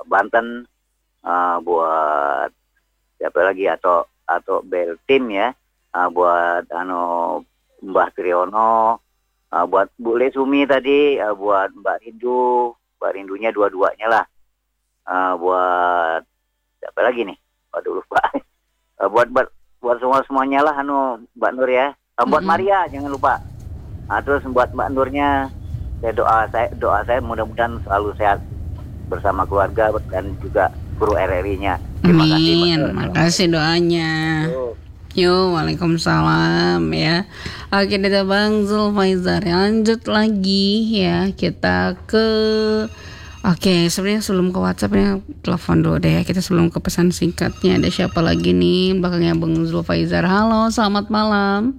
Banten, buat siapa lagi atau Bel Tim ya, buat Mbah Triono, buat Bu Lesumi tadi, buat Mbak Rindunya dua-duanya lah, buat siapa lagi nih? Waduh lupa. buat semuanya lah Mbak Nur ya. Buat Maria jangan lupa. Terus buat Mbak Nurnya doa saya mudah-mudahan selalu sehat bersama keluarga dan juga kru RRI-nya. Terima kasih. Amin. Makasih doanya. Yo, waalaikumsalam ya. Oke, ada Bang Zulfaizar. Lanjut lagi ya, kita ke sebenarnya sebelum ke WhatsApp-nya telepon dulu deh ya. Kita sebelum ke pesan singkatnya, ada siapa lagi nih belakangnya Bang Zulfaizar. Halo, selamat malam.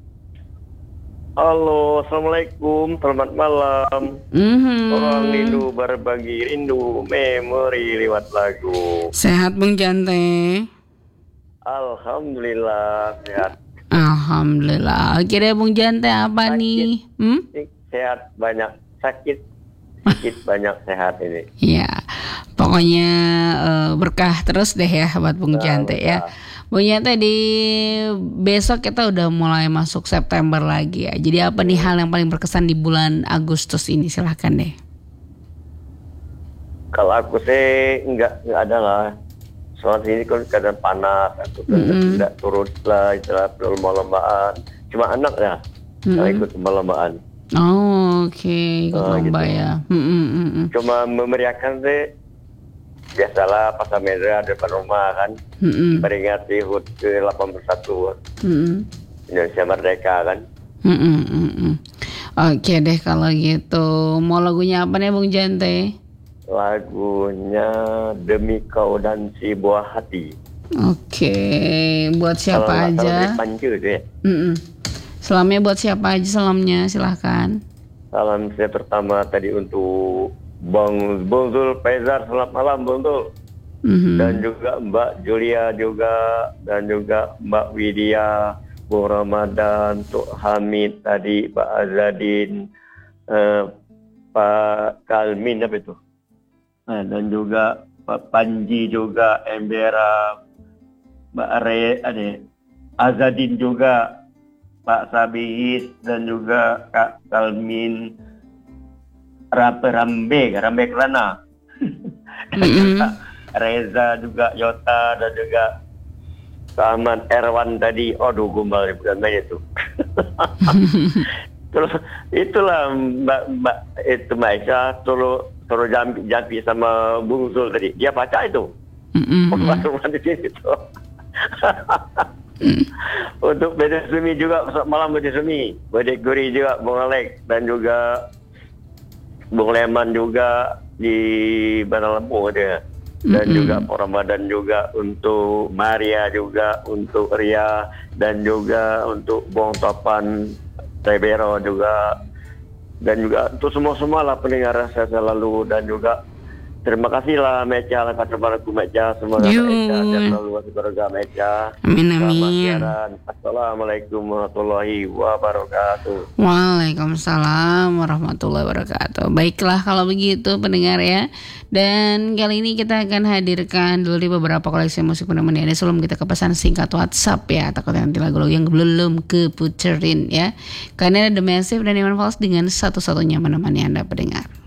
Halo, assalamualaikum, selamat malam. Orang rindu berbagi rindu, memori lewat lagu. Sehat Bang Jante? Alhamdulillah sehat. Alhamdulillah. Oke deh Bung Jante, apa sakit nih? Sehat banyak, sakit banyak, sehat ini. Iya, pokoknya berkah terus deh ya buat Bung Jante ya. Bung Jante, di besok kita udah mulai masuk September lagi ya. Jadi apa nih hal yang paling berkesan di bulan Agustus ini? Silahkan deh. Kalau aku sih nggak ada lah. Soalnya ini kan keadaan panas, aku kan tidak turut lah istilah lomba-lombaan. Cuma anak ya yang ikut lomba-lombaan. Oh, oke, ikut lomba gitu ya. Cuma memeriahkan sih, biasalah pasar media depan rumah kan, peringati HUT ke-81 Indonesia Merdeka kan. Oke deh kalau gitu. Mau lagunya apa nih Bung Jante? Lagunya Demi Kau dan Si Buah Hati. Oke, buat siapa aja? Pancu itu ya. Salamnya buat siapa aja salamnya, silahkan. Salam saya pertama tadi untuk Bang Zulfaizar, selamat malam Bang Zul. Dan juga Mbak Julia juga, dan juga Mbak Widya, Bung Ramadan, Tuk Hamid tadi, Pak Azadin, Pak Kalmin apa itu? Dan juga Pak Panji juga, Embera, Mbak Azadin juga, Pak Sabihis, dan juga Kak Kalmin, Rambe Kelana, Reza juga, Yota, dan juga Ahmad Erwan tadi. Aduh gumbal bukan main itu. Terus itulah Mbak Aisyah suruh jampi sama Bung Zul tadi. Dia baca itu. Rumah di sini tuh. Untuk Bede Sumi juga, malam Bede Sumi, Bede Guri juga, Bung Alek, dan juga Bung Leman juga di Bandar Lampung dia. Dan juga Pak Ramadan juga, untuk Maria juga, untuk Ria, dan juga untuk Bung Topan Tebero juga, dan juga untuk semua lah pendengar saya selalu, dan juga terima kasih lah Meca, lah kata-kataku Meca, semoga Meca dan selalu keluarga Meca. Amin. Assalamualaikum warahmatullahi wabarakatuh. Waalaikumsalam warahmatullahi wabarakatuh. Baiklah kalau begitu pendengar ya. Dan kali ini kita akan hadirkan dulu di beberapa koleksi musik menemani Anda sebelum kita ke pesan singkat WhatsApp ya. Takutnya nanti lagu-lagu yang belum keputerin ya. Karena ada The Massive dan Iwan Fals dengan satu-satunya menemani Anda pendengar.